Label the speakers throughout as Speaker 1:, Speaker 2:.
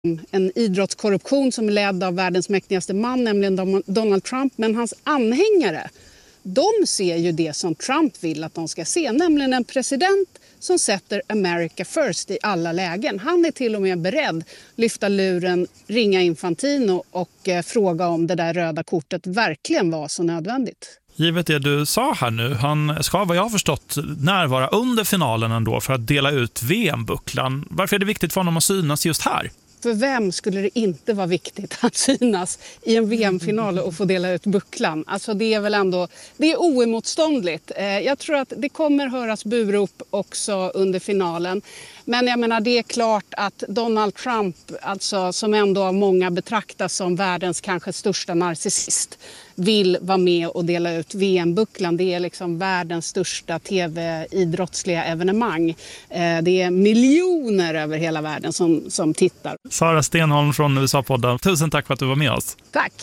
Speaker 1: en idrottskorruption som är ledd av världens mäktigaste man, nämligen Donald Trump. Men hans anhängare, de ser ju det som Trump vill att de ska se, nämligen en president som sätter America first i alla lägen. Han är till och med beredd lyfta luren, ringa Infantino och fråga om det där röda kortet verkligen var så nödvändigt.
Speaker 2: Givet det du sa här nu, han ska vad jag har förstått närvara under finalen ändå för att dela ut VM-bucklan. Varför är det viktigt för honom att synas just här?
Speaker 1: För vem skulle det inte vara viktigt att synas i en VM-final och få dela ut bucklan? Alltså det är väl ändå, det är oemotståndligt. Jag tror att det kommer höras burop också under finalen. Men jag menar, det är klart att Donald Trump, alltså, som ändå av många betraktas som världens kanske största narcissist, vill vara med och dela ut VM-bucklan. Det är liksom världens största tv-idrottsliga evenemang. Det är miljoner över hela världen som tittar.
Speaker 2: Sara Stenholm från USA-podden, tusen tack för att du var med oss.
Speaker 1: Tack!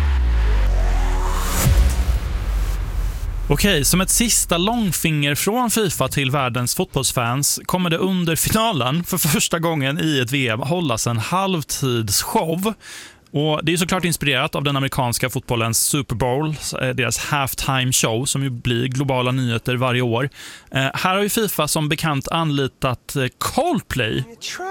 Speaker 2: Okej, som ett sista långfinger från FIFA till världens fotbollsfans kommer det under finalen för första gången i ett VM hållas en halvtidsshow. Och det är såklart inspirerat av den amerikanska fotbollens Super Bowl, deras halftime show som ju blir globala nyheter varje år. Här har ju FIFA som bekant anlitat Coldplay.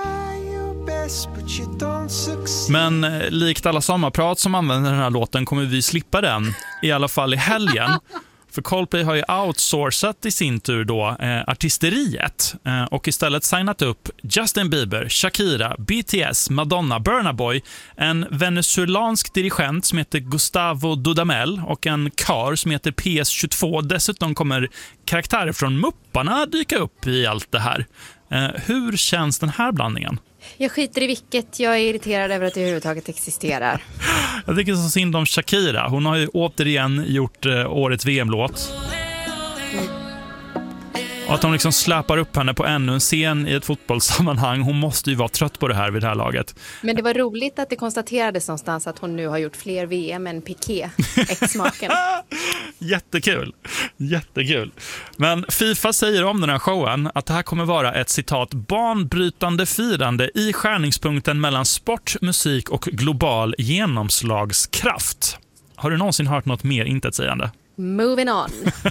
Speaker 2: Men likt alla sommarprat som använder den här låten kommer vi slippa den, i alla fall i helgen. För Coldplay har ju outsourcat i sin tur då artisteriet och istället signat upp Justin Bieber, Shakira, BTS, Madonna, Burna Boy, en venezuelansk dirigent som heter Gustavo Dudamel och en kar som heter PS22. Dessutom kommer karaktärer från Mupparna dyka upp i allt det här. Hur känns den här blandningen?
Speaker 3: Jag skiter i vilket, jag är irriterad över att det överhuvudtaget existerar.
Speaker 2: Jag tycker så synd om Shakira. Hon har ju återigen gjort årets VM-låt. Och att hon liksom släpar upp henne på ännu en scen i ett fotbollssammanhang. Hon måste ju vara trött på det här vid det här laget.
Speaker 3: Men det var roligt att det konstaterades någonstans att hon nu har gjort fler VM än Piqué, ex-maken.
Speaker 2: Jättekul, jättekul. Men FIFA säger om den här showen att det här kommer vara ett citat banbrytande firande i skärningspunkten mellan sport, musik och global genomslagskraft. Har du någonsin hört något mer intetsägande?
Speaker 3: Moving on.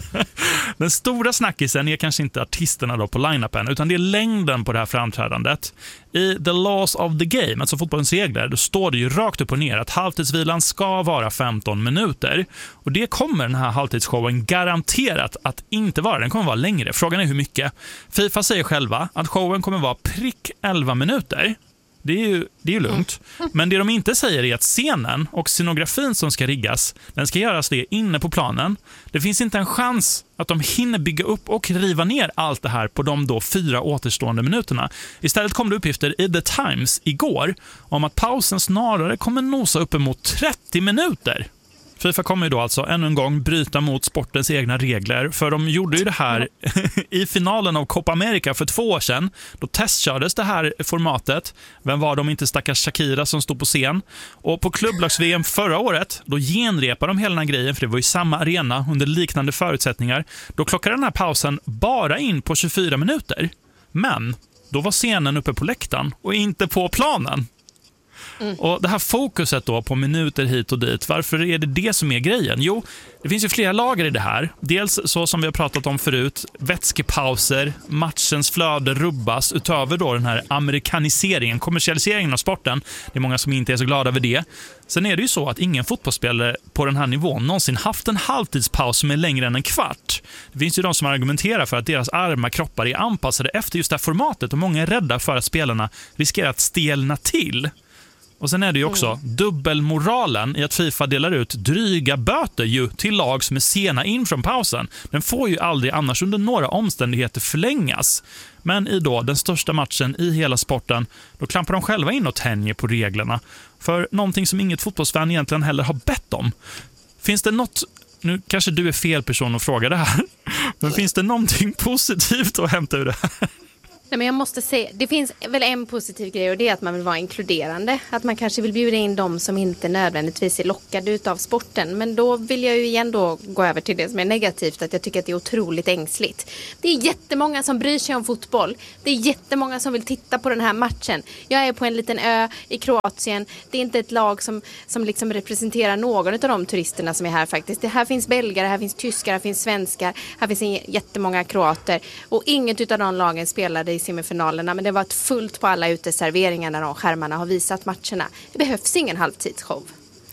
Speaker 2: Den stora snackisen är kanske inte artisterna då på line-upen, utan det är längden på det här framträdandet. I The Laws of the Game, alltså fotbollens regler, då står det ju rakt upp och ner att halvtidsvilan ska vara 15 minuter. Och det kommer den här halvtidsshowen garanterat att inte vara. Den kommer vara längre. Frågan är hur mycket. FIFA säger själva att showen kommer vara prick 11 minuter. Det är ju lugnt. Men det de inte säger är att scenen och scenografin som ska riggas, den ska göras det inne på planen. Det finns inte en chans att de hinner bygga upp och riva ner allt det här på de då 4 återstående minuterna. Istället kom det uppgifter i The Times igår om att pausen snarare kommer nosa uppemot 30 minuter. FIFA kommer ju då alltså ännu en gång bryta mot sportens egna regler, för de gjorde ju det här i finalen av Copa America för 2 år sedan. Då testkördes det här formatet. Vem var de inte stackars Shakira som stod på scen? Och på klubblags-VM förra året, då genrepade de hela den här grejen, för det var ju samma arena under liknande förutsättningar. Då klockade den här pausen bara in på 24 minuter. Men då var scenen uppe på läktaren och inte på planen. Och det här fokuset då på minuter hit och dit, varför är det som är grejen? Jo, det finns ju flera lager i det här. Dels så som vi har pratat om förut, vätskepauser, matchens flöde rubbas utöver då den här amerikaniseringen, kommersialiseringen av sporten. Det är många som inte är så glada över det. Sen är det ju så att ingen fotbollsspelare på den här nivån någonsin haft en halvtidspaus som är längre än en kvart. Det finns ju de som argumenterar för att deras arma kroppar är anpassade efter just det här formatet, och många är rädda för att spelarna riskerar att stelna till. Och sen är det ju också dubbelmoralen i att FIFA delar ut dryga böter ju till lag som är sena in från pausen. Den får ju aldrig annars under några omständigheter förlängas. Men i då den största matchen i hela sporten, då klampar de själva in och tänjer på reglerna. För någonting som inget fotbollsfan egentligen heller har bett om. Finns det något, nu kanske du är fel person att fråga det här, men finns det någonting positivt att hämta ur det här?
Speaker 3: Nej, men jag måste säga, det finns väl en positiv grej och det är att man vill vara inkluderande. Att man kanske vill bjuda in de som inte nödvändigtvis är lockade utav sporten. Men då vill jag ju igen då gå över till det som är negativt, att jag tycker att det är otroligt ängsligt. Det är jättemånga som bryr sig om fotboll. Det är jättemånga som vill titta på den här matchen. Jag är på en liten ö i Kroatien. Det är inte ett lag som liksom representerar någon av de turisterna som är här faktiskt. Det här finns belgare, här finns tyskar, här finns svenskar, här finns jättemånga kroater. Och inget utav de lagen spelade i semifinalerna, men det var ett fullt på alla uteserveringar när de skärmarna har visat matcherna. Det behövs ingen halvtidsshow.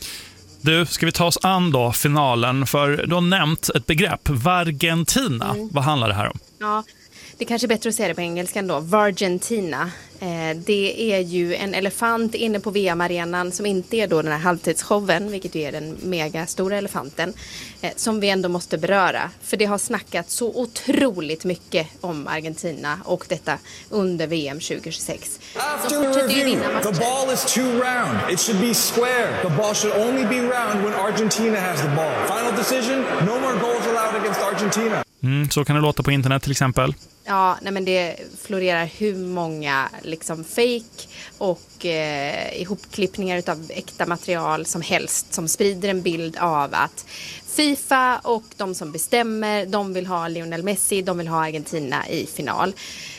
Speaker 2: Du, ska vi ta oss an då finalen? För du har nämnt ett begrepp, Vargentina. Vad handlar det här om?
Speaker 3: Ja, det är kanske bättre att säga det på engelska då. Vargentina. Det är ju en elefant inne på VM-arenan som inte är då den här halvtidsshowen, vilket är den mega stora elefanten, som vi ändå måste beröra. För det har snackat så otroligt mycket om Argentina och detta under VM 2026.
Speaker 4: After review, the ball is 2 round. It should be square. The ball should only be round when Argentina has the ball. Final decision, no more goals allowed against Argentina.
Speaker 2: Så kan det låta på internet till exempel.
Speaker 3: Ja, nej, men det florerar hur många liksom fake och ihopklippningar utav äkta material som helst som sprider en bild av att FIFA och de som bestämmer, de vill ha Lionel Messi, de vill ha Argentina i final.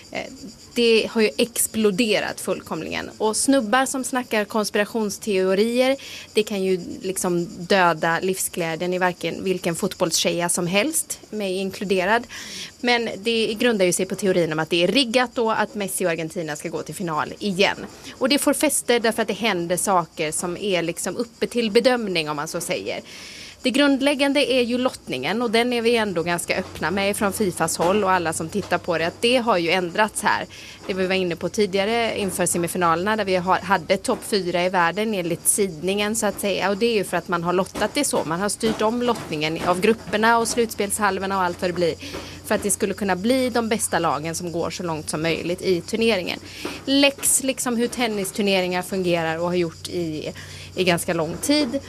Speaker 3: Det har ju exploderat fullkomligen. Och snubbar som snackar konspirationsteorier, det kan ju liksom döda livsglädjen i vilken fotbollstjeja som helst, mig inkluderad. Men det grundar ju sig på teorin om att det är riggat då att Messi och Argentina ska gå till final igen. Och det får fäste därför att det händer saker som är liksom uppe till bedömning, om man så säger. Det grundläggande är ju lottningen, och den är vi ändå ganska öppna med från FIFAs håll och alla som tittar på det, att det har ju ändrats här. Det vi var inne på tidigare inför semifinalerna där vi hade topp 4 i världen enligt sidningen så att säga, och det är ju för att man har lottat det så. Man har styrt om lottningen av grupperna och slutspelshalvorna och allt vad det blir för att det skulle kunna bli de bästa lagen som går så långt som möjligt i turneringen. Läx liksom hur tennisturneringar fungerar och har gjort i ganska lång tid.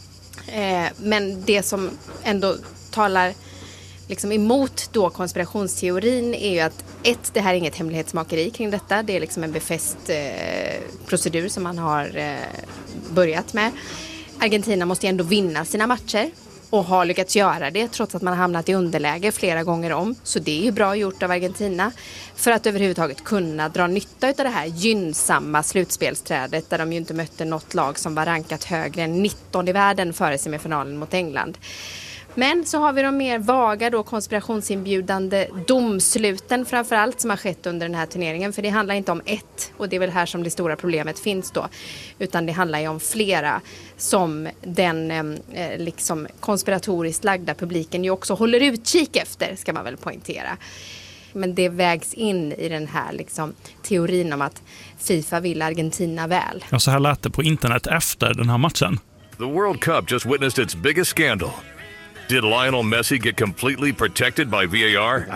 Speaker 3: Men det som ändå talar liksom emot då konspirationsteorin är ju att det här är inget hemlighetsmakeri kring detta. Det är liksom en befäst procedur som man har börjat med. Argentina måste ju ändå vinna sina matcher och har lyckats göra det trots att man har hamnat i underläge flera gånger om. Så det är ju bra gjort av Argentina för att överhuvudtaget kunna dra nytta av det här gynnsamma slutspelsträdet där de ju inte mötte något lag som var rankat högre än 19 i världen före semifinalen mot England. Men så har vi de mer vaga då konspirationsinbjudande domsluten framförallt som har skett under den här turneringen. För det handlar inte om ett, och det är väl här som det stora problemet finns då. Utan det handlar ju om flera som den liksom konspiratoriskt lagda publiken ju också håller utkik efter, ska man väl poängtera. Men det vägs in i den här liksom teorin om att FIFA vill Argentina väl.
Speaker 2: Ja, så här lät det på internet efter den här matchen.
Speaker 5: The World Cup just witnessed its biggest scandal. Did Lionel Messi get completely protected by VAR?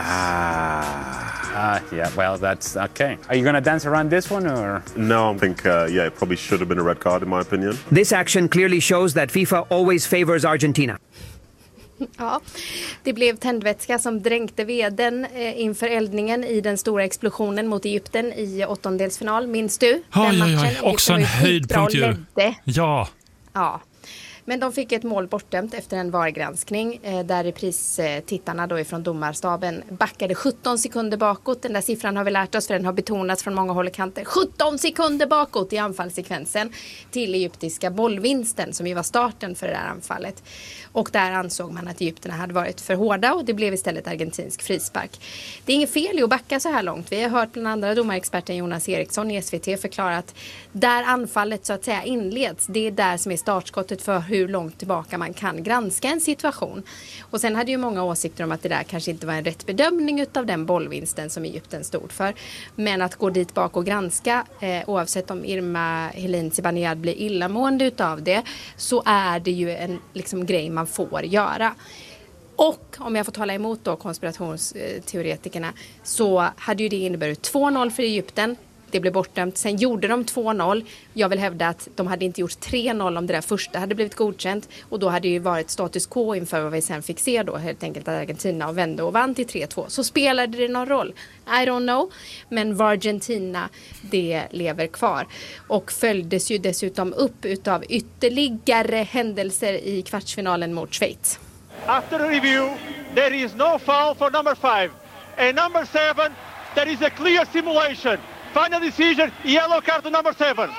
Speaker 6: Yeah, well, that's okay. Are you going to dance around this one or?
Speaker 7: No, I think, it probably should have been a red card in my opinion.
Speaker 8: This action clearly shows that FIFA always favors Argentina.
Speaker 3: Ja, det blev tändvätska som dränkte veden inför eldningen i den stora explosionen mot Egypten i åttondelsfinal. Minns du? Den matchen?
Speaker 2: Också en höjdpunkt ju. Ja.
Speaker 3: Ja. Men de fick ett mål bortdömt efter en VAR-granskning där repristittarna då ifrån domarstaben backade 17 sekunder bakåt. Den där siffran har vi lärt oss för den har betonats från många håll och kanter. 17 sekunder bakåt i anfallssekvensen till egyptiska bollvinsten som ju var starten för det där anfallet. Och där ansåg man att egypterna hade varit för hårda och det blev istället argentinsk frispark. Det är inget fel i att backa så här långt. Vi har hört bland andra domarexperten Jonas Eriksson i SVT förklara att där anfallet så att säga inleds, det är där som är startskottet för hur långt tillbaka man kan granska en situation. Och sen hade ju många åsikter om att det där kanske inte var en rätt bedömning utav den bollvinsten som Egypten stod för. Men att gå dit bak och granska, oavsett om Irma Helin Zibanejad blir illamående utav det, så är det ju en liksom grej man får göra. Och om jag får tala emot då konspirationsteoretikerna så hade ju det inneburit 2-0 för Egypten. Det blev bortdömt. Sen gjorde de 2-0. Jag vill hävda att de hade inte gjort 3-0 om det där första hade blivit godkänt. Och då hade ju varit status quo inför vad vi sen fick se då. Helt enkelt att Argentina vände och vann till 3-2. Så spelade det någon roll? I don't know. Men var Argentina, det lever kvar. Och följdes ju dessutom upp utav ytterligare händelser i kvartsfinalen mot Schweiz.
Speaker 9: After a review, there is no foul for number 5. And number 7, there is a clear simulation. Final decision, yellow card to number 7.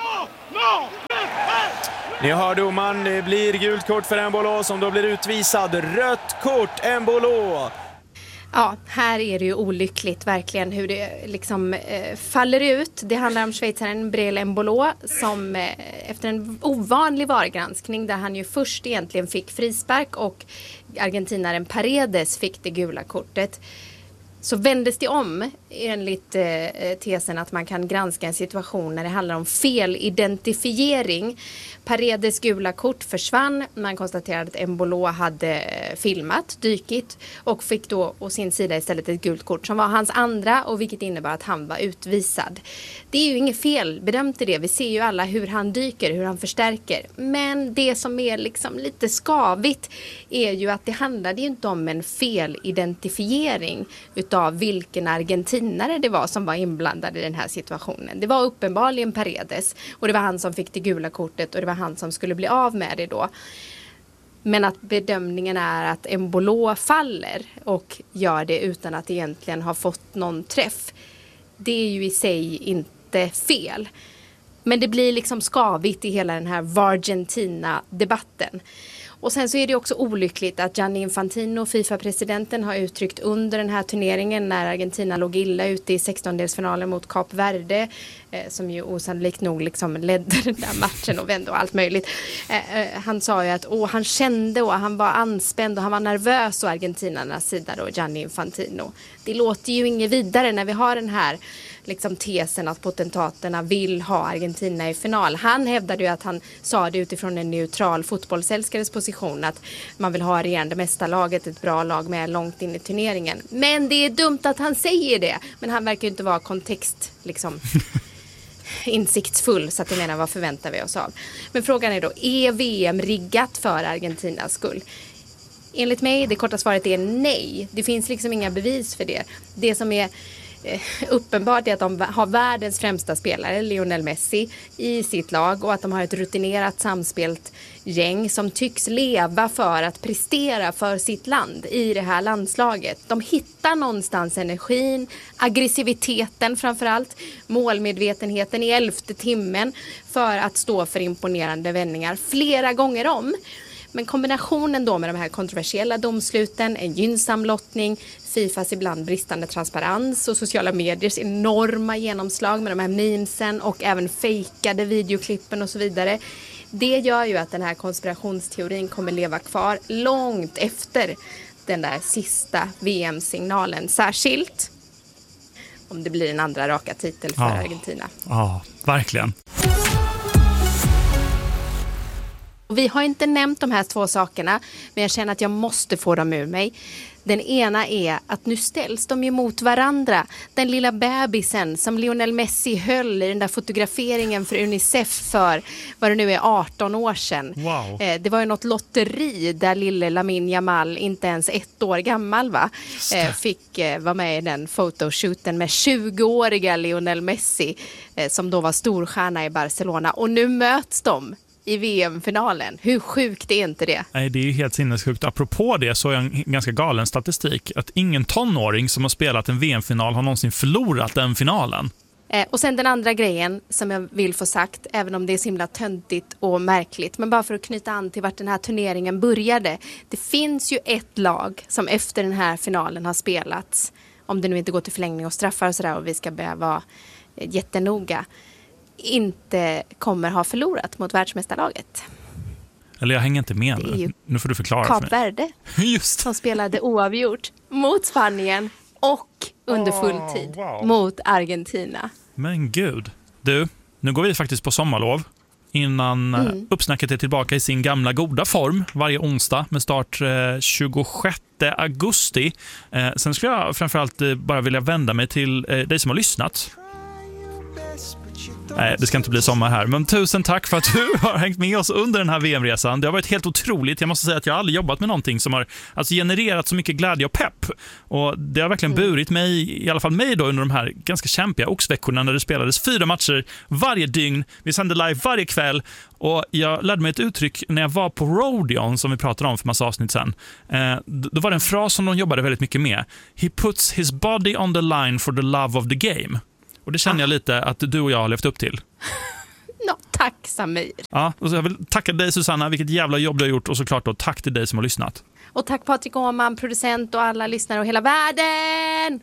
Speaker 10: Ni hör domaren, det blir gult kort för Embolo som då blir utvisad. Rött kort, Embolo!
Speaker 3: Ja, här är det ju olyckligt verkligen hur det liksom faller ut. Det handlar om schweizaren Breel Embolo som efter en ovanlig VAR-granskning där han ju först egentligen fick frispark och argentinaren Paredes fick det gula kortet. Så vändes det om enligt tesen att man kan granska en situation när det handlar om felidentifiering. Paredes gula kort försvann. Man konstaterade att Embolo hade filmat, dykit och fick då å sin sida istället ett gult kort som var hans andra och vilket innebar att han var utvisad. Det är ju inget fel bedömt i det. Vi ser ju alla hur han dyker, hur han förstärker. Men det som är liksom lite skavigt är ju att det handlade ju inte om en felidentifiering utav vilken argentinare det var som var inblandad i den här situationen. Det var uppenbarligen Paredes och det var han som fick det gula kortet och det var han som skulle bli av med det då. Men att bedömningen är att Embolo faller och gör det utan att egentligen ha fått någon träff. Det är ju i sig inte fel. Men det blir liksom skavigt i hela den här Vargentina-debatten. Och sen så är det också olyckligt att Gianni Infantino, FIFA-presidenten, har uttryckt under den här turneringen när Argentina låg illa ute i 16-delsfinalen mot Kap Verde, som ju osannolikt nog liksom ledde den där matchen och vände och allt möjligt. Han sa ju att han kände och han var anspänd och han var nervös å argentinarnas sida då, Gianni Infantino. Det låter ju inget vidare när vi har den här liksom tesen att potentaterna vill ha Argentina i final. Han hävdade ju att han sa det utifrån en neutral fotbollsälskares position att man vill ha regerande mästarlaget, ett bra lag med långt in i turneringen. Men det är dumt att han säger det. Men han verkar ju inte vara kontext liksom insiktsfull så att jag menar vad förväntar vi oss av. Men frågan är då, är VM riggat för Argentinas skull? Enligt mig, det korta svaret är nej. Det finns liksom inga bevis för det. Det som är uppenbart är att de har världens främsta spelare, Lionel Messi, i sitt lag och att de har ett rutinerat samspelt gäng som tycks leva för att prestera för sitt land i det här landslaget. De hittar någonstans energin, aggressiviteten framförallt, målmedvetenheten i 11:e timmen för att stå för imponerande vändningar flera gånger om. Men kombinationen då med de här kontroversiella domsluten, en gynnsam lottning, FIFAs ibland bristande transparens och sociala mediers enorma genomslag med de här memesen och även fejkade videoklippen och så vidare. Det gör ju att den här konspirationsteorin kommer leva kvar långt efter den där sista VM-signalen. Särskilt om det blir en andra raka titel för Argentina.
Speaker 2: Ja, verkligen.
Speaker 3: Vi har inte nämnt de här två sakerna, men jag känner att jag måste få dem ur mig. Den ena är att nu ställs de ju mot varandra. Den lilla bebisen som Lionel Messi höll i den där fotograferingen för Unicef för vad det nu är 18 år sedan.
Speaker 2: Wow.
Speaker 3: Det var ju något lotteri där lille Lamine Yamal, inte ens 1 år gammal fick vara med i den fotoshooten med 20-åriga Lionel Messi som då var storstjärna i Barcelona. Och nu möts de i VM-finalen. Hur sjukt är inte det?
Speaker 2: Nej, det är ju helt sinnessjukt. Apropå det så är en ganska galen statistik att ingen tonåring som har spelat en VM-final har någonsin förlorat den finalen.
Speaker 3: Och sen den andra grejen som jag vill få sagt, även om det är så himla töntigt och märkligt, men bara för att knyta an till vart den här turneringen började. Det finns ju ett lag som efter den här finalen har spelats, om det nu inte går till förlängning och straffar och sådär och vi ska börja vara jättenoga, inte kommer ha förlorat mot världsmästarlaget.
Speaker 2: Eller jag hänger inte med nu. Nu får du förklara för mig.
Speaker 3: Kap Verde.
Speaker 2: Just.
Speaker 3: Som spelade oavgjort mot Spanien och under fulltid mot Argentina.
Speaker 2: Men gud. Du, nu går vi faktiskt på sommarlov innan uppsnacket är tillbaka i sin gamla goda form varje onsdag med start 26 augusti. Sen skulle jag framförallt bara vilja vända mig till dig som har lyssnat. Nej, det ska inte bli sommar här. Men tusen tack för att du har hängt med oss under den här VM-resan. Det har varit helt otroligt. Jag måste säga att jag aldrig jobbat med någonting som har genererat så mycket glädje och pepp. Och det har verkligen burit mig, i alla fall mig då, under de här ganska kämpiga oxveckorna när det spelades 4 matcher varje dygn. Vi sände live varje kväll. Och jag lärde mig ett uttryck när jag var på Rodeon, som vi pratade om för massa avsnitt sen. Då var det en fras som de jobbade väldigt mycket med. He puts his body on the line for the love of the game. Och det känner jag lite att du och jag har levt upp till.
Speaker 3: Tack Samir.
Speaker 2: Ja, och så jag vill tacka dig Susanna, vilket jävla jobb du har gjort. Och såklart då, tack till dig som har lyssnat.
Speaker 3: Och tack Patrik Åhman, producent och alla lyssnare och hela världen.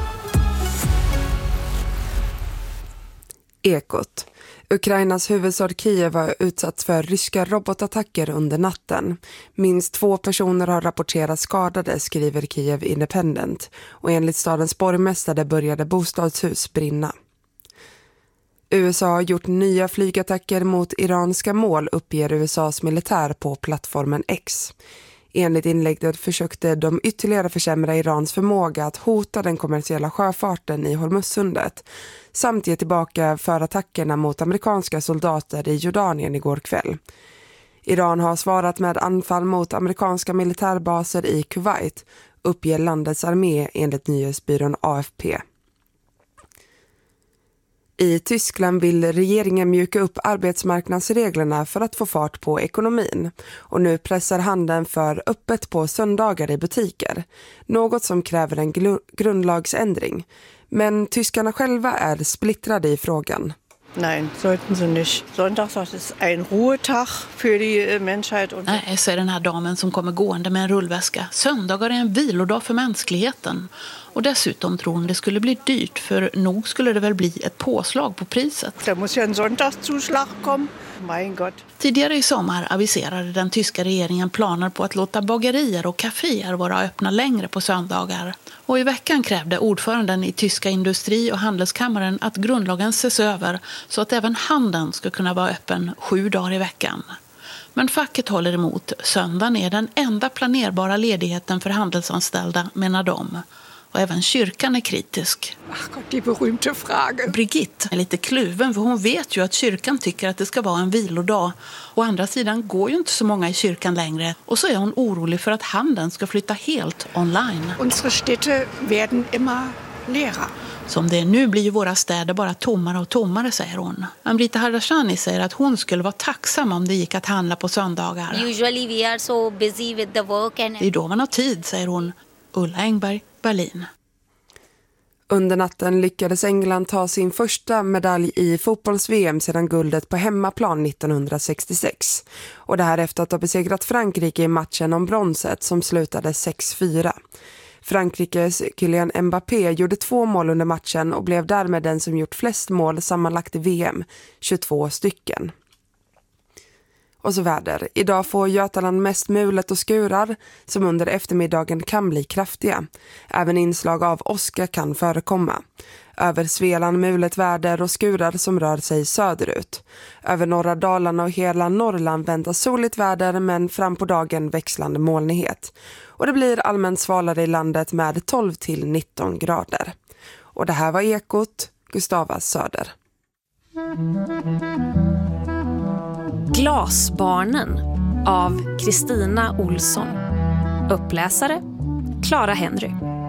Speaker 11: Ekot. Ukrainas huvudstad Kiev har utsatts för ryska robotattacker under natten. Minst 2 personer har rapporterats skadade, skriver Kiev Independent. Och enligt stadens borgmästare började bostadshus brinna. USA har gjort nya flygattacker mot iranska mål, uppger USAs militär på plattformen X. Enligt inlägget försökte de ytterligare försämra Irans förmåga att hota den kommersiella sjöfarten i Hormuzsundet samt ge tillbaka för attackerna mot amerikanska soldater i Jordanien igår kväll. Iran har svarat med anfall mot amerikanska militärbaser i Kuwait, uppger landets armé enligt nyhetsbyrån AFP. I Tyskland vill regeringen mjuka upp arbetsmarknadsreglerna för att få fart på ekonomin. Och nu pressar handeln för öppet på söndagar i butiker. Något som kräver en grundlagsändring. Men tyskarna själva är splittrade i frågan.
Speaker 12: Nej, sollten sie nicht. Sonntag ist ein Ruhetag für die Menschheit.
Speaker 13: Nej, säger den här damen som kommer gående med en rullväska. Söndagar är en vilodag för mänskligheten. Och dessutom tror hon det skulle bli dyrt, för nog skulle det väl bli ett påslag på priset.
Speaker 12: Det måste ju en söndagszuschlag komma. Mein Gott.
Speaker 13: Tidigare i sommar aviserade den tyska regeringen planer på att låta bagerier och kaféer vara öppna längre på söndagar. Och i veckan krävde ordföranden i tyska industri- och handelskammaren att grundlagen ses över så att även handeln ska kunna vara öppen 7 dagar i veckan. Men facket håller emot. Söndagen är den enda planerbara ledigheten för handelsanställda, menar de. Och även kyrkan är kritisk.
Speaker 12: Ach Gott, die berühmte Frage.
Speaker 13: Brigitte är lite kluven, för hon vet ju att kyrkan tycker att det ska vara en vilodag. Å andra sidan går ju inte så många i kyrkan längre. Och så är hon orolig för att handeln ska flytta helt online.
Speaker 12: Unsere Städte werden immer leerer.
Speaker 13: Som det är nu blir ju våra städer bara tommare och tommare, säger hon. Amrita Hardashani säger att hon skulle vara tacksam om det gick att handla på söndagar.
Speaker 14: Usually we are so busy with the work and...
Speaker 13: Det är då man har tid, säger hon. Ulla Engberg, Berlin.
Speaker 11: Under natten lyckades England ta sin första medalj i fotbolls-VM sedan guldet på hemmaplan 1966. Och det här efter att ha besegrat Frankrike i matchen om bronset som slutade 6-4. Frankrikes Kylian Mbappé gjorde 2 mål under matchen och blev därmed den som gjort flest mål sammanlagt i VM, 22 stycken. Och så väder. Idag får Götaland mest mulet och skurar som under eftermiddagen kan bli kraftiga. Även inslag av åska kan förekomma. Över Svealand mulet väder och skurar som rör sig söderut. Över norra Dalarna och hela Norrland väntas soligt väder, men fram på dagen växlande molnighet. Och det blir allmänt svalare i landet med 12 till 19 grader. Och det här var Ekot, Gustava Söder.
Speaker 15: Glasbarnen av Kristina Olsson. Uppläsare Clara Henry.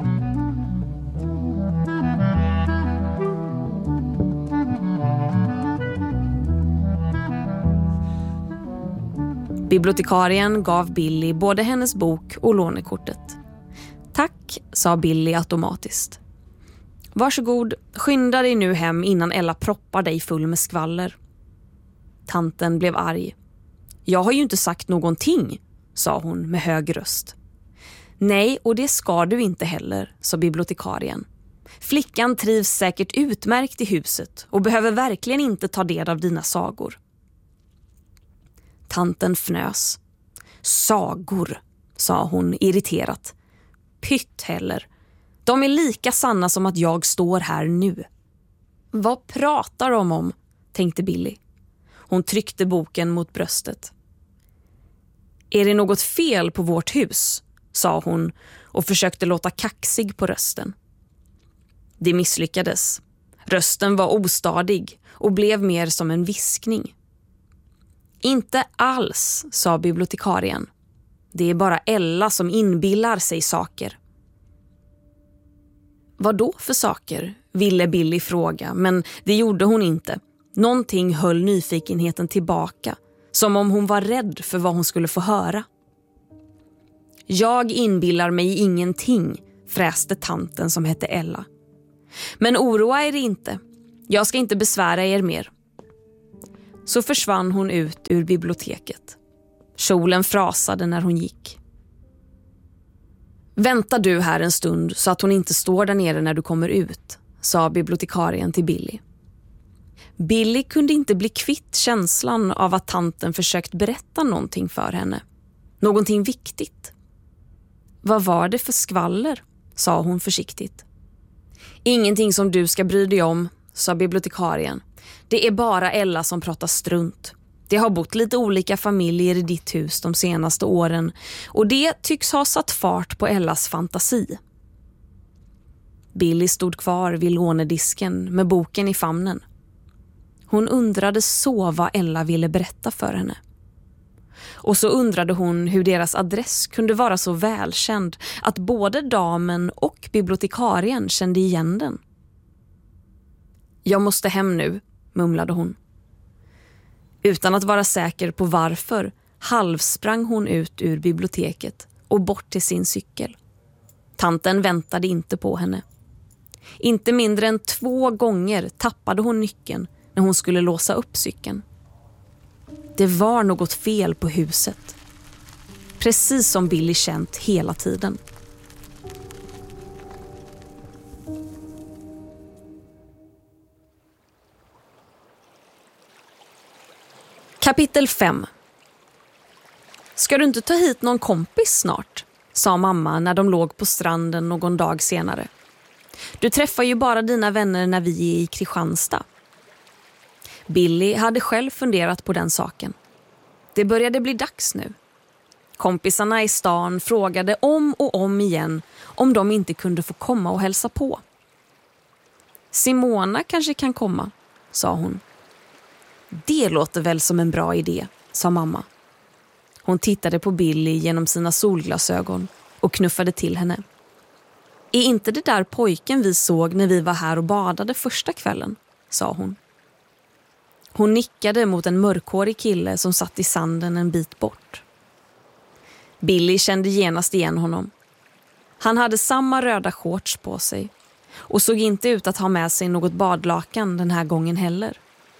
Speaker 15: Bibliotekarien gav Billy både hennes bok och lånekortet. Tack, sa Billy automatiskt. Varsågod, skynda dig nu hem innan Ella proppar dig full med skvaller. Tanten blev arg. Jag har ju inte sagt någonting, sa hon med hög röst. Nej, och det ska du inte heller, sa bibliotekarien. Flickan trivs säkert utmärkt i huset och behöver verkligen inte ta del av dina sagor. Tanten fnös. Sagor, sa hon irriterat. Pytt heller. De är lika sanna som att jag står här nu. Vad pratar de om, tänkte Billy. Hon tryckte boken mot bröstet. Är det något fel på vårt hus? Sa hon och försökte låta kaxig på rösten. Det misslyckades. Rösten var ostadig och blev mer som en viskning. Inte alls, sa bibliotekarien. Det är bara Ella som inbillar sig saker. Vad då för saker? Ville Billy fråga, men det gjorde hon inte. Någonting höll nyfikenheten tillbaka, som om hon var rädd för vad hon skulle få höra. Jag inbillar mig ingenting, fräste tanten som hette Ella. Men oroa er inte. Jag ska inte besvära er mer. Så försvann hon ut ur biblioteket. Kjolen frasade när hon gick. Vänta du här en stund så att hon inte står där nere när du kommer ut, sa bibliotekarien till Billy. Billy kunde inte bli kvitt känslan av att tanten försökt berätta någonting för henne. Någonting viktigt. Vad var det för skvaller, sa hon försiktigt. Ingenting som du ska bry dig om, sa bibliotekarien. Det är bara Ella som pratar strunt. Det har bott lite olika familjer i ditt hus de senaste åren och det tycks ha satt fart på Ellas fantasi. Billy stod kvar vid lånedisken med boken i famnen. Hon undrade så vad Ella ville berätta för henne. Och så undrade hon hur deras adress kunde vara så välkänd att både damen och bibliotekarien kände igen den. Jag måste hem nu, mumlade hon. Utan att vara säker på varför halvsprang hon ut ur biblioteket och bort till sin cykel. Tanten väntade inte på henne. Inte mindre än 2 gånger tappade hon nyckeln när hon skulle låsa upp cykeln. Det var något fel på huset. Precis som Billy känt hela tiden. Kapitel 5. Ska du inte ta hit någon kompis snart? Sa mamma när de låg på stranden någon dag senare. Du träffar ju bara dina vänner när vi är i Kristianstad. Billy hade själv funderat på den saken. Det började bli dags nu. Kompisarna i stan frågade om och om igen om de inte kunde få komma och hälsa på. Simona kanske kan komma, sa hon. Det låter väl som en bra idé, sa mamma. Hon tittade på Billy genom sina solglasögon och knuffade till henne. Är inte det där pojken vi såg när vi var här och badade första kvällen, sa hon. Hon nickade mot en mörkhårig kille som satt i sanden en bit bort. Billy kände genast igen honom. Han hade samma röda shorts på sig och såg inte ut att ha med sig något badlakan den här gången heller.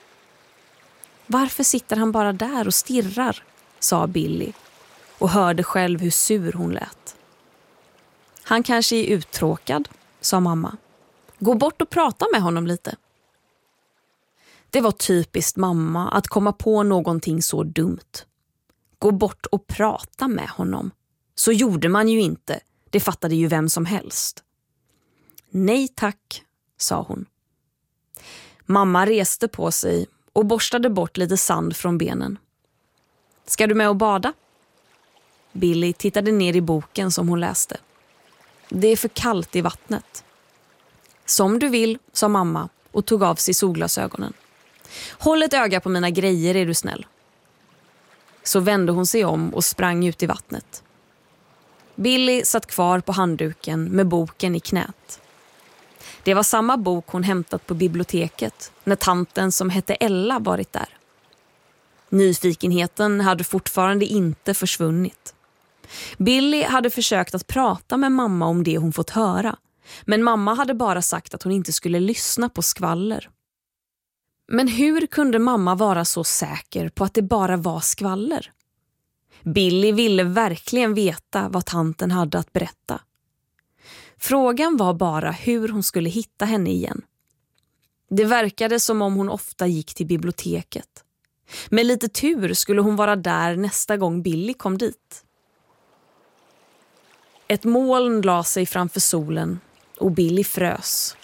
Speaker 15: Varför sitter han bara där och stirrar, sa Billy och hörde själv hur sur hon lät. Han kanske är uttråkad, sa mamma. Gå bort och prata med honom lite. Det var typiskt mamma att komma på någonting så dumt. Gå bort och prata med honom. Så gjorde man ju inte. Det fattade ju vem som helst. Nej tack, sa hon. Mamma reste på sig och borstade bort lite sand från benen. Ska du med och bada? Billy tittade ner i boken som hon läste. Det är för kallt i vattnet. Som du vill, sa mamma och tog av sig solglasögonen. Håll ett öga på mina grejer, är du snäll. Så vände hon sig om och sprang ut i vattnet. Billy satt kvar på handduken med boken i knät. Det var samma bok hon hämtat på biblioteket när tanten som hette Ella varit där. Nyfikenheten hade fortfarande inte försvunnit. Billy hade försökt att prata med mamma om det hon fått höra, men mamma hade bara sagt att hon inte skulle lyssna på skvaller. Men hur kunde mamma vara så säker på att det bara var skvaller? Billy ville verkligen veta vad tanten hade att berätta. Frågan var bara hur hon skulle hitta henne igen. Det verkade som om hon ofta gick till biblioteket. Med lite tur skulle hon vara där nästa gång Billy kom dit. Ett moln la sig framför solen och Billy frös.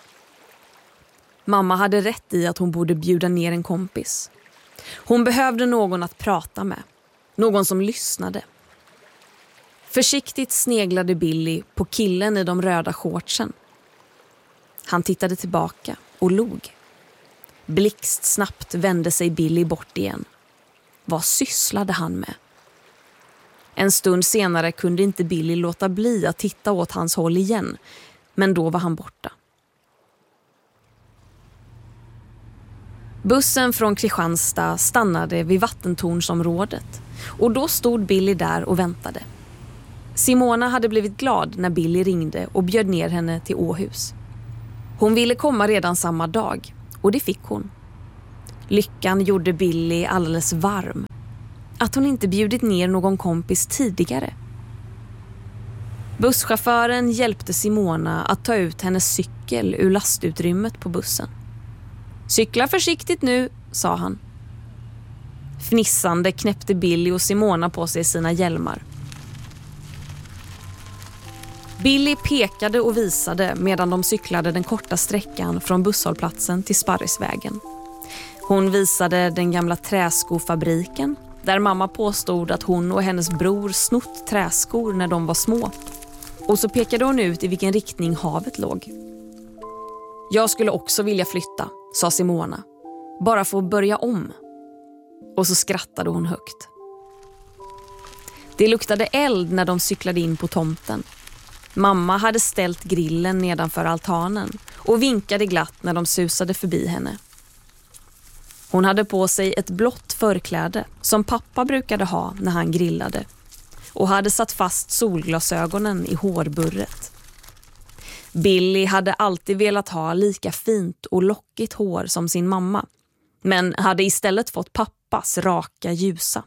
Speaker 15: Mamma hade rätt i att hon borde bjuda ner en kompis. Hon behövde någon att prata med. Någon som lyssnade. Försiktigt sneglade Billy på killen i de röda shortsen. Han tittade tillbaka och log. Blixtsnabbt vände sig Billy bort igen. Vad sysslade han med? En stund senare kunde inte Billy låta bli att titta åt hans håll igen, men då var han borta. Bussen från Kristianstad stannade vid vattentornsområdet och då stod Billy där och väntade. Simona hade blivit glad när Billy ringde och bjöd ner henne till Åhus. Hon ville komma redan samma dag och det fick hon. Lyckan gjorde Billy alldeles varm. Att hon inte bjudit ner någon kompis tidigare. Busschauffören hjälpte Simona att ta ut hennes cykel ur lastutrymmet på bussen. Cykla försiktigt nu, sa han. Fnissande knäppte Billy och Simona på sig sina hjälmar. Billy pekade och visade medan de cyklade den korta sträckan från busshållplatsen till Sparrisvägen. Hon visade den gamla träskofabriken där mamma påstod att hon och hennes bror snott träskor när de var små. Och så pekade hon ut i vilken riktning havet låg. Jag skulle också vilja flytta, sa Simona. Bara få börja om. Och så skrattade hon högt. Det luktade eld när de cyklade in på tomten. Mamma hade ställt grillen nedanför altanen och vinkade glatt när de susade förbi henne. Hon hade på sig ett blått förkläde som pappa brukade ha när han grillade och hade satt fast solglasögonen i hårburret. Billy hade alltid velat ha lika fint och lockigt hår som sin mamma, men hade istället fått pappas raka ljusa.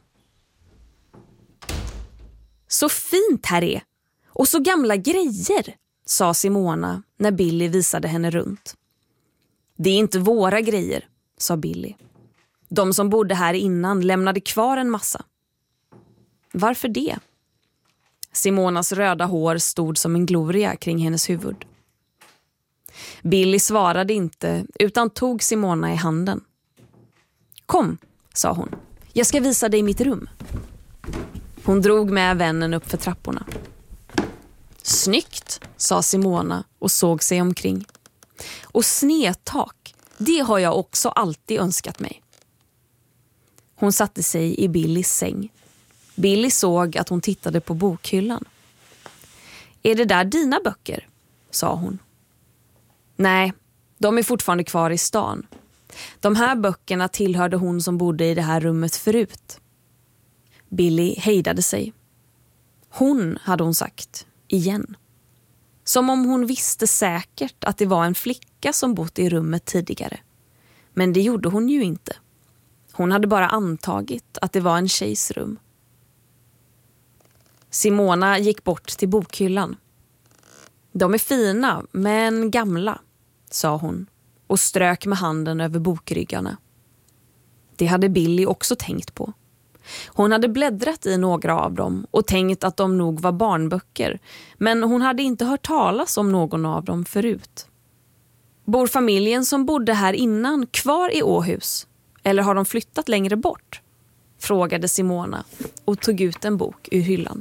Speaker 15: Så fint här är! Och så gamla grejer, sa Simona när Billy visade henne runt. Det är inte våra grejer, sa Billy. De som bodde här innan lämnade kvar en massa. Varför det? Simonas röda hår stod som en gloria kring hennes huvud. Billy svarade inte utan tog Simona i handen. Kom, sa hon. Jag ska visa dig mitt rum. Hon drog med vännen upp för trapporna. Snyggt, sa Simona och såg sig omkring. Och snedtak, det har jag också alltid önskat mig. Hon satte sig i Billys säng. Billy såg att hon tittade på bokhyllan. Är det där dina böcker? Sa hon. Nej, de är fortfarande kvar i stan. De här böckerna tillhörde hon som bodde i det här rummet förut. Billy hejdade sig. Hon, hade hon sagt, igen. Som om hon visste säkert att det var en flicka som bott i rummet tidigare. Men det gjorde hon ju inte. Hon hade bara antagit att det var en tjejs rum. Simona gick bort till bokhyllan. De är fina, men gamla, sa hon och strök med handen över bokryggarna. Det hade Billy också tänkt på. Hon hade bläddrat i några av dem och tänkt att de nog var barnböcker, men hon hade inte hört talas om någon av dem förut. Bor familjen som bodde här innan kvar i Åhus? Eller har de flyttat längre bort? Frågade Simona och tog ut en bok ur hyllan.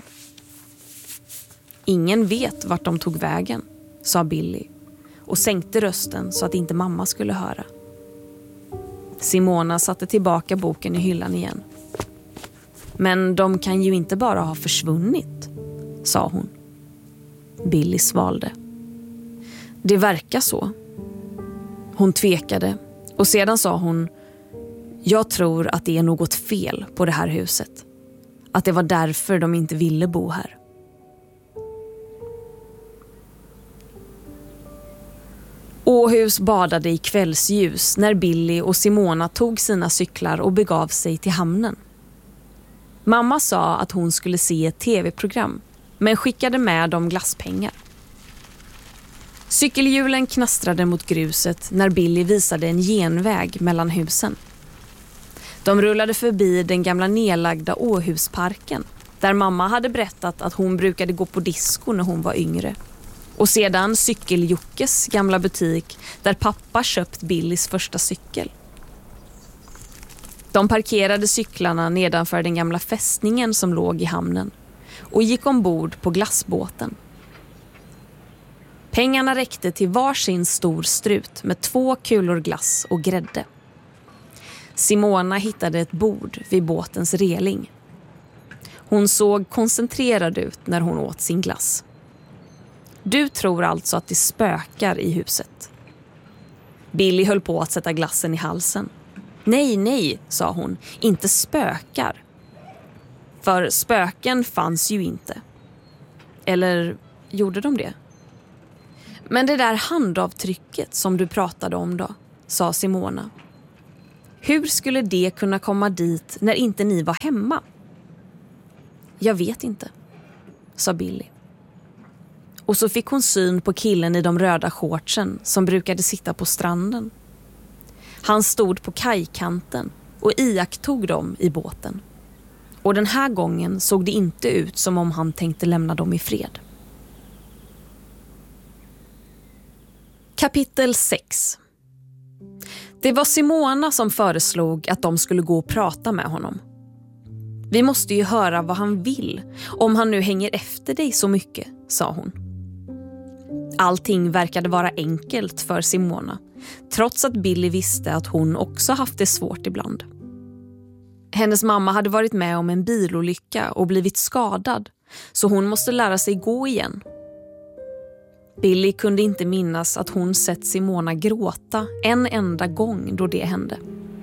Speaker 15: Ingen vet vart de tog vägen, sa Billy och sänkte rösten så att inte mamma skulle höra. Simona satte tillbaka boken i hyllan igen. Men de kan ju inte bara ha försvunnit, sa hon. Billy svalde. Det verkar så. Hon tvekade och sedan sa hon: jag tror att det är något fel på det här huset. Att det var därför de inte ville bo här. Åhus badade i kvällsljus när Billy och Simona tog sina cyklar och begav sig till hamnen. Mamma sa att hon skulle se ett tv-program, men skickade med dem glasspengar. Cykelhjulen knastrade mot gruset när Billy visade en genväg mellan husen. De rullade förbi den gamla nedlagda Åhusparken, där mamma hade berättat att hon brukade gå på disco när hon var yngre. Och sedan Cykeljockes gamla butik där pappa köpt Billys första cykel. De parkerade cyklarna nedanför den gamla fästningen som låg i hamnen och gick ombord på glassbåten. Pengarna räckte till varsin stor strut med 2 kulor glass och grädde. Simona hittade ett bord vid båtens reling. Hon såg koncentrerad ut när hon åt sin glass. Du tror alltså att det spökar i huset. Billy höll på att sätta glassen i halsen. Nej, sa hon. Inte spökar. För spöken fanns ju inte. Eller gjorde de det? Men det där handavtrycket som du pratade om då, sa Simona. Hur skulle det kunna komma dit när inte ni var hemma? Jag vet inte, sa Billy. Och så fick hon syn på killen i de röda shortsen som brukade sitta på stranden. Han stod på kajkanten och iakttog dem i båten. Och den här gången såg det inte ut som om han tänkte lämna dem i fred. Kapitel 6. Det var Simona som föreslog att de skulle gå och prata med honom. Vi måste ju höra vad han vill, om han nu hänger efter dig så mycket, sa hon. Allting verkade vara enkelt för Simona, trots att Billy visste att hon också haft det svårt ibland. Hennes mamma hade varit med om en bilolycka och blivit skadad, så hon måste lära sig gå igen. Billy kunde inte minnas att hon sett Simona gråta en enda gång då det hände.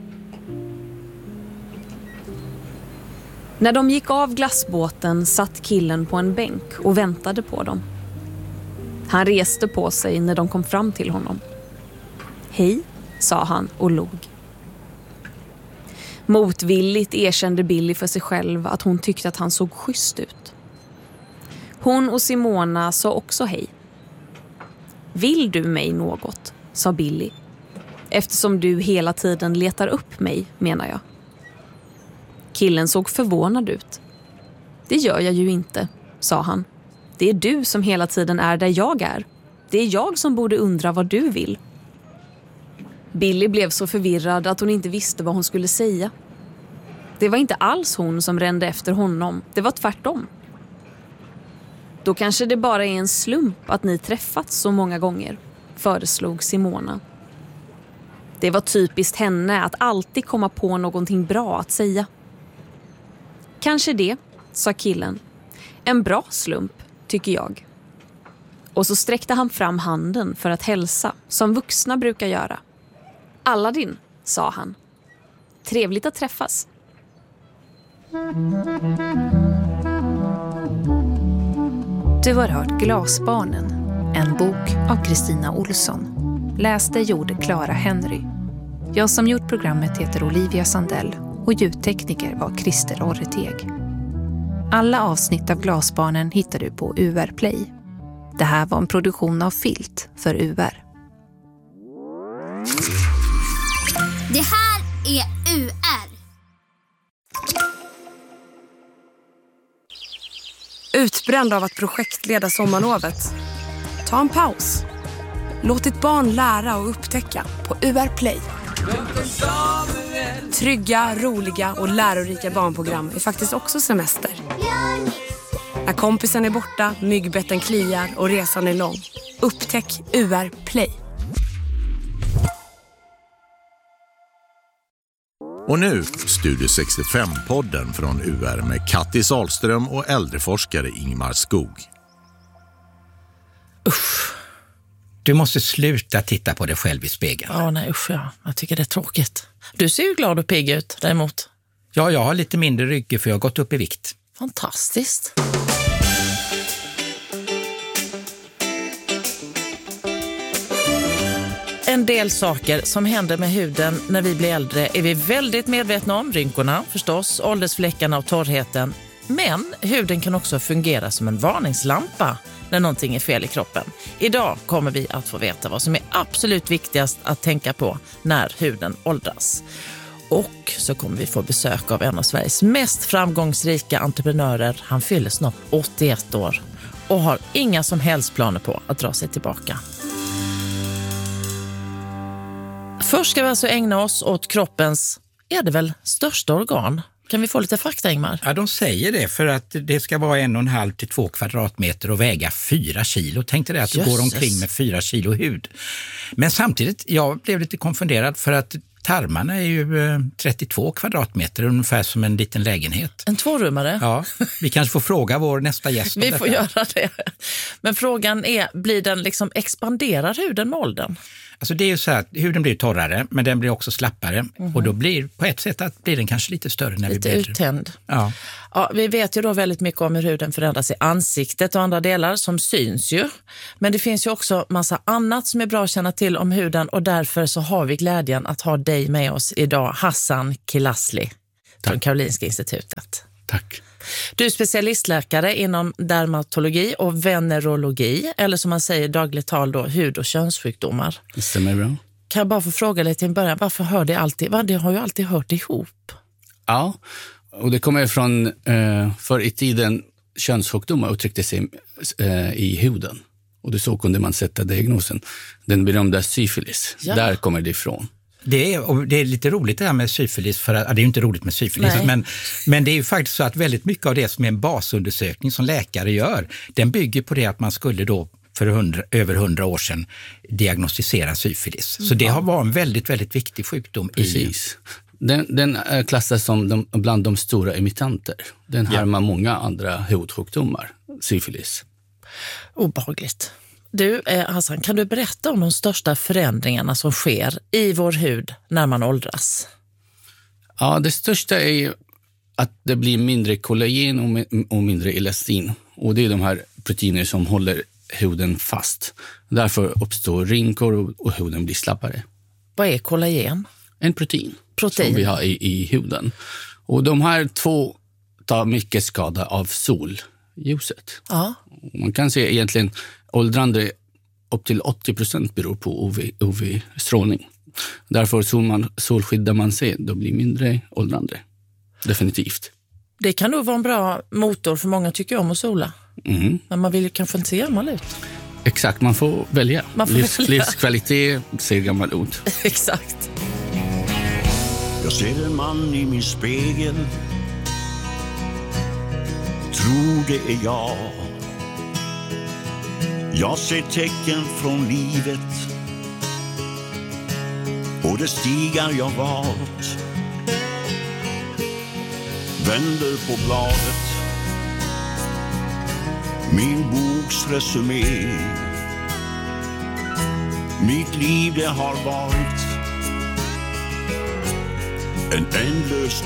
Speaker 15: När de gick av glassbåten satt killen på en bänk och väntade på dem. Han reste på sig när de kom fram till honom. Hej, sa han och log. Motvilligt erkände Billy för sig själv att hon tyckte att han såg schysst ut. Hon och Simona sa också hej. Vill du mig något, sa Billy. Eftersom du hela tiden letar upp mig, menar jag. Killen såg förvånad ut. Det gör jag ju inte, sa han. Det är du som hela tiden är där jag är. Det är jag som borde undra vad du vill. Billy blev så förvirrad att hon inte visste vad hon skulle säga. Det var inte alls hon som rände efter honom. Det var tvärtom. Då kanske det bara är en slump att ni träffats så många gånger, föreslog Simona. Det var typiskt henne att alltid komma på någonting bra att säga. Kanske det, sa killen. En bra slump, tycker jag. Och så sträckte han fram handen för att hälsa, som vuxna brukar göra. Aladdin, sa han. Trevligt att träffas.
Speaker 16: Du har hört Glasbarnen, en bok av Kristina Olsson. Läste gjorde Clara Henry. Jag som gjort programmet heter Olivia Sandell och ljudtekniker var Christer Orreteg. Alla avsnitt av Glasbarnen hittar du på UR Play. Det här var en produktion av Filt för UR.
Speaker 17: Det här är UR.
Speaker 11: Utbränd av att projektleda sommarlovet? Ta en paus. Låt ditt barn lära och upptäcka på UR Play. Trygga, roliga och lärorika barnprogram är faktiskt också semester. När kompisen är borta, myggbetten kliar och resan är lång. Upptäck UR Play.
Speaker 18: Och nu Studio 65-podden från UR med Kattis Ahlström och äldreforskare Ingmar Skog.
Speaker 19: Usch. Du måste sluta titta på dig själv i spegeln.
Speaker 20: Ja, nej usch ja. Jag tycker det är tråkigt. Du ser ju glad och pigg ut däremot.
Speaker 19: Ja, jag har lite mindre rygg för jag har gått upp i vikt.
Speaker 20: Fantastiskt. En del saker som händer med huden när vi blir äldre är vi väldigt medvetna om. Rynkorna förstås, åldersfläckarna och torrheten. Men huden kan också fungera som en varningslampa när någonting är fel i kroppen. Idag kommer vi att få veta vad som är absolut viktigast att tänka på när huden åldras. Och så kommer vi få besök av en av Sveriges mest framgångsrika entreprenörer. Han fyller snart 81 år och har inga som helst planer på att dra sig tillbaka. Först ska vi alltså ägna oss åt kroppens, är det väl, största organ. Kan vi få lite fakta, Ingmar?
Speaker 19: Ja, de säger det för att det ska vara 1,5 till 2 kvadratmeter och väga 4 kilo. Tänk dig det, att du går omkring med 4 kilo hud. Men samtidigt, jag blev lite konfunderad för att tarmarna är ju 32 kvadratmeter, ungefär som en liten lägenhet.
Speaker 20: En 2-rummare?
Speaker 19: Ja, vi kanske får fråga vår nästa gäst om
Speaker 20: Vi
Speaker 19: detta.
Speaker 20: får göra det. Men frågan är, blir den liksom, expanderar huden med åldern?
Speaker 19: Alltså det är ju så att huden blir torrare, men den blir också slappare. Och då blir på ett sätt att blir den kanske lite större när
Speaker 20: lite
Speaker 19: vi blir
Speaker 20: uttänd.
Speaker 19: Ja.
Speaker 20: Ja, vi vet ju då väldigt mycket om hur huden förändras i ansiktet och andra delar som syns ju. Men det finns ju också massa annat som är bra att känna till om huden, och därför så har vi glädjen att ha dig med oss idag, Hassan Kilasli från Karolinska institutet.
Speaker 21: Tack.
Speaker 20: Du är specialistläkare inom dermatologi och venerologi, eller som man säger dagligt tal då, hud- och könssjukdomar.
Speaker 21: Det stämmer bra.
Speaker 20: Kan jag bara få fråga lite i början, varför hör det alltid? Det har ju alltid hört ihop.
Speaker 21: Ja, och det kommer från förr i tiden könssjukdomar uttryckte sig i huden. Och det så kunde man sätta diagnosen. Den berömda syfilis, där kommer det ifrån.
Speaker 19: Det är lite roligt det här med syfilis, för att, det är ju inte roligt med syfilis, men det är ju faktiskt så att väldigt mycket av det som är en basundersökning som läkare gör, den bygger på det att man skulle då för över 100 år sedan diagnostisera syfilis. Så det har varit en väldigt, väldigt viktig sjukdom.
Speaker 21: Precis. Den klassas som bland de stora imitanter. Den härmar många andra hudsjukdomar, syfilis.
Speaker 20: Obehagligt. Du, Hassan, kan du berätta om de största förändringarna som sker i vår hud när man åldras?
Speaker 21: Ja, det största är ju att det blir mindre kollagen och mindre elastin. Och det är de här proteiner som håller huden fast. Därför uppstår rynkor och huden blir slappare.
Speaker 20: Vad är kollagen?
Speaker 21: En protein som vi har i huden. Och de här två tar mycket skada av solljuset.
Speaker 20: Ja.
Speaker 21: Man kan se egentligen åldrande upp till 80% beror på UV-strålning. Därför solskyddar man sig, då blir mindre åldrande. Definitivt.
Speaker 20: Det kan nog vara en bra motor för många tycker om att sola.
Speaker 21: Mm.
Speaker 20: Men man vill ju kanske inte se gammal ut.
Speaker 21: Exakt, man får välja. Livskvalitet ser gammal ut.
Speaker 20: Exakt.
Speaker 22: Jag ser en man i min spegel. Tror det är jag. Jag ser tecken från livet och det stigar jag valt. Vänder på bladet, min boks resumé. Mitt liv det har varit en ändlös